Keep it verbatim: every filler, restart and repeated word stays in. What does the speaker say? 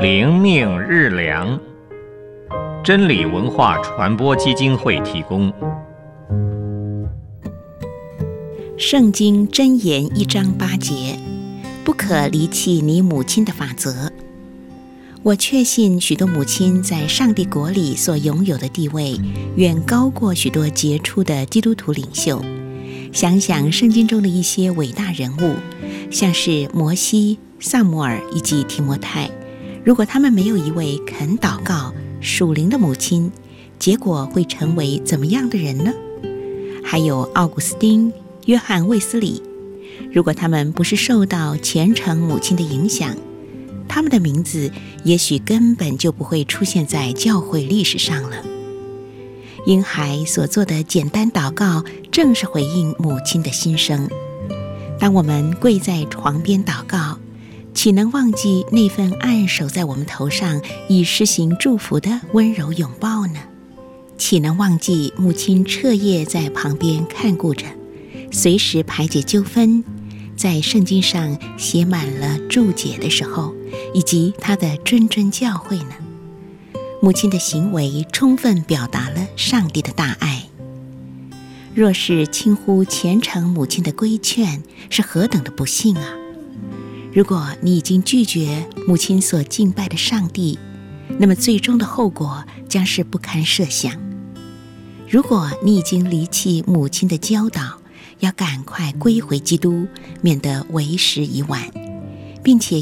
灵命日粮，真理文化传播基金会提供。 圣经箴言一章八节，不可离弃你母亲的法则。我确信许多母亲在上帝国里所拥有的地位，远高过许多杰出的基督徒领袖。想想圣经中的一些伟大人物，像是摩西、撒母耳以及提摩太，如果他们没有一位肯祷告、属灵的母亲，结果会成为怎么样的人呢？还有奥古斯丁、约翰卫斯理，如果他们不是受到虔诚母亲的影响，他们的名字也许根本就不会出现在教会历史上了。婴孩所做的简单祷告，正是回应母亲的心声。当我们跪在床边祷告，岂能忘记那份按手在我们头上以施行祝福的温柔拥抱呢？岂能忘记母亲彻夜在旁边看顾着，随时排解纠纷，在圣经上写满了注解的时候，以及她的谆谆教诲呢？母亲的行为充分表达了上帝的大爱。若是轻忽虔诚母亲的规劝，是何等的不幸啊！如果你已经拒绝母亲所敬拜的上帝，那么最终的后果将是不堪设想。如果你已经离弃母亲的教导，要赶快归回基督，免得为时已晚，并且